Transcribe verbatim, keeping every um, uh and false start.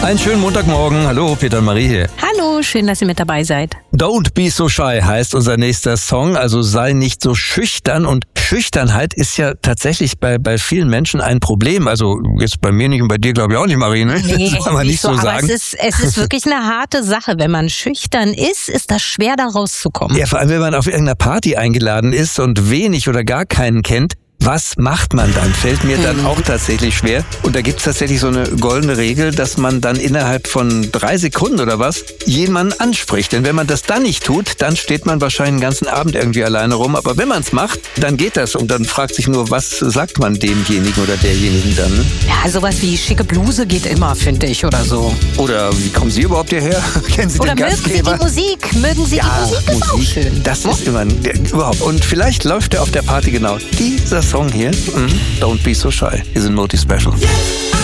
Einen schönen Montagmorgen. Hallo, Peter und Marie hier. Hallo, schön, dass ihr mit dabei seid. Don't be so shy heißt unser nächster Song, also sei nicht so schüchtern. Und Schüchternheit ist ja tatsächlich bei bei vielen Menschen ein Problem. Also jetzt bei mir nicht und bei dir glaube ich auch nicht, Marie, ne? Nee, das kann man nicht so, so sagen. Aber es ist, es ist wirklich eine harte Sache. Wenn man schüchtern ist, ist das schwer, da rauszukommen. Ja, vor allem, wenn man auf irgendeiner Party eingeladen ist und wenig oder gar keinen kennt. Was macht man dann? Fällt mir dann auch tatsächlich schwer. Und da gibt's tatsächlich so eine goldene Regel, dass man dann innerhalb von drei Sekunden oder was jemanden anspricht. Denn wenn man das dann nicht tut, dann steht man wahrscheinlich den ganzen Abend irgendwie alleine rum. Aber wenn man es macht, dann geht das. Und dann fragt sich nur, was sagt man demjenigen oder derjenigen dann? Ne? Ja, sowas wie schicke Bluse geht immer, finde ich, oder so. Oder wie kommen Sie überhaupt hierher? Kennen Sie oder den Gastgeber? Oder mögen Sie die Musik? Mögen Sie ja, die Musik? Ist auch schön. Das ist immer der, überhaupt. Und vielleicht läuft er auf der Party genau dieser Song hier. Mm, Don't be so shy. Hier sind Moti Special.